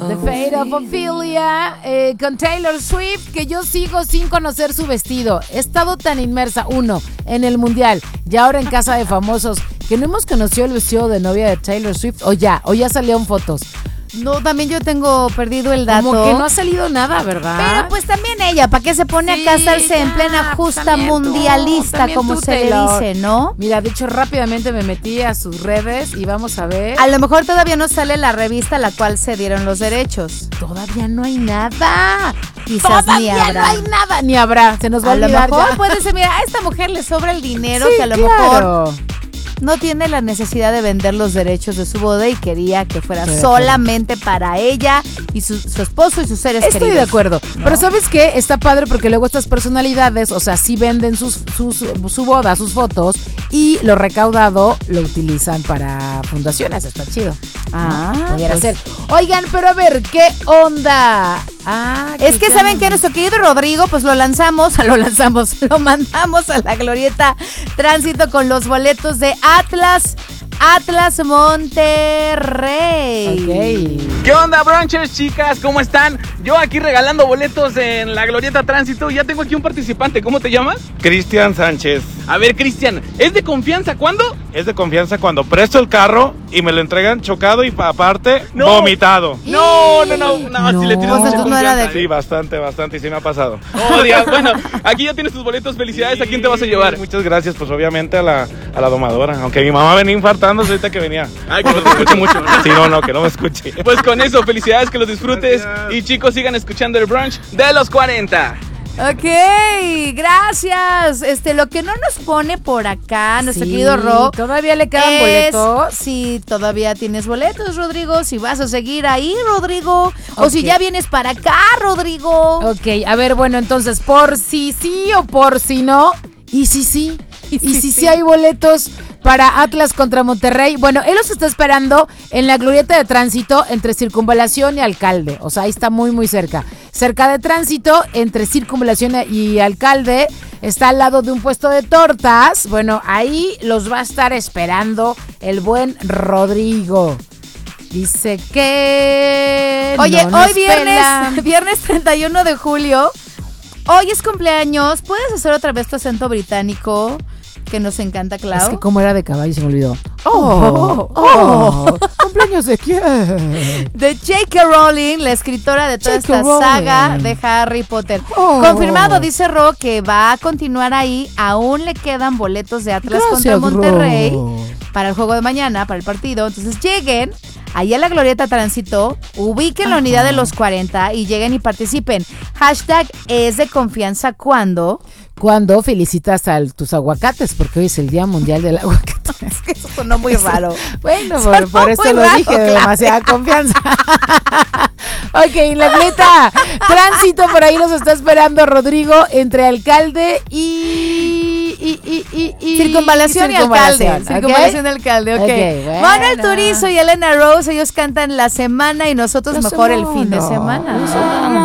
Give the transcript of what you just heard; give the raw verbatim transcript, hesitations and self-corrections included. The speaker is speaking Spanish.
The Fate of Ophelia, eh, con Taylor Swift, que yo sigo sin conocer su vestido. He estado tan inmersa, uno, en el mundial y ahora en Casa de Famosos, que no hemos conocido el vestido de novia de Taylor Swift, o ya, o ya salieron fotos. No, también yo tengo perdido el dato. Como que no ha salido nada, ¿verdad? Pero pues también ella, ¿para qué se pone sí, a casarse ya, en plena justa mundialista, tú, como tú, se Taylor. Le dice, ¿no? Mira, de hecho, rápidamente me metí a sus redes y vamos a ver. A lo mejor todavía no sale la revista a la cual se dieron los derechos. Todavía no hay nada. Quizás todavía ni habrá. no hay nada. Ni habrá, se nos va a, a olvidar lo mejor ya. Puede ser, mira, a esta mujer le sobra el dinero sí, que a lo claro. mejor no tiene la necesidad de vender los derechos de su boda y quería que fuera sí, solamente para ella y su, su esposo y sus seres Estoy queridos. Estoy de acuerdo. ¿No? Pero ¿sabes qué? Está padre porque luego estas personalidades, o sea, sí venden sus, sus, su boda, sus fotos, y lo recaudado lo utilizan para fundaciones. Está chido. Ah, ¿no? Pudiera pues. ser. Oigan, pero a ver, ¿qué onda? Ah, es que saben que nuestro querido Rodrigo, pues lo lanzamos, lo lanzamos, lo mandamos a la Glorieta Tránsito con los boletos de Atlas, Atlas Monterrey. Okay. ¿Qué onda, brunchers, chicas? ¿Cómo están? Yo aquí regalando boletos en la Glorieta Tránsito y ya tengo aquí un participante. ¿Cómo te llamas? Cristian Sánchez. A ver, Cristian, ¿es de confianza cuándo? Es de confianza cuando presto el carro y me lo entregan chocado y aparte no. vomitado. No, no, no, no, no. si le tienes Pues mucha no era de... Sí, bastante, bastante, y sí me ha pasado. Oh, Dios, bueno, aquí ya tienes tus boletos, felicidades. Sí, ¿A quién te vas a llevar? Muchas gracias, pues obviamente a la, a la domadora, aunque mi mamá venía infartándose ahorita que venía. Ay, que no te escuche mucho, ¿no? Sí, no, no, que no me escuche. Pues con eso, felicidades, que los disfrutes. Gracias. Y chicos, sigan escuchando el brunch de los cuarenta. Ok, gracias. Este, lo que no nos pone por acá, nuestro sí, querido Ro. ¿Todavía le quedan es, boletos? Sí, todavía tienes boletos, Rodrigo. Si vas a seguir ahí, Rodrigo. O okay. si ya vienes para acá, Rodrigo. Ok, a ver, bueno, entonces, por si sí o por si no, y si sí, y, y si sí, sí hay boletos para Atlas contra Monterrey. Bueno, él los está esperando en la Glorieta de Tránsito entre Circunvalación y Alcalde. O sea, ahí está muy, muy cerca. Cerca de Tránsito, entre Circunvalación y Alcalde, está al lado de un puesto de tortas. Bueno, ahí los va a estar esperando el buen Rodrigo. Dice que... Oye, no hoy viernes, viernes treinta y uno de julio, hoy es cumpleaños. ¿Puedes hacer otra vez tu acento británico? Que nos encanta, Clau. Es que como era de caballo se me olvidó. Oh, oh, oh. ¿Cumpleaños de quién? De J K Rowling, la escritora de toda J K esta Rowling. saga de Harry Potter. Oh. Confirmado, dice Ro, que va a continuar ahí. Aún le quedan boletos de Atlas Gracias, contra Monterrey Ro. para el juego de mañana, para el partido. Entonces lleguen ahí a la Glorieta Tránsito, ubiquen Ajá. la unidad de los cuarenta y lleguen y participen. Hashtag es de confianza cuando... Cuando felicitas a tus aguacates, porque hoy es el Día Mundial del Aguacate. Es que eso sonó muy raro. Bueno, Sonó por, por eso muy lo raro, dije, de claro. demasiada confianza. Ok, la neta, Tránsito por ahí los está esperando Rodrigo entre Alcalde y... y, y, y, y Circunvalación y Circunvalación, Alcalde. ¿okay? Circunvalación y Alcalde, ok. okay bueno. Manuel Turizo y Elena Rose, ellos cantan La Semana y nosotros La mejor semana. el fin de semana. La semana.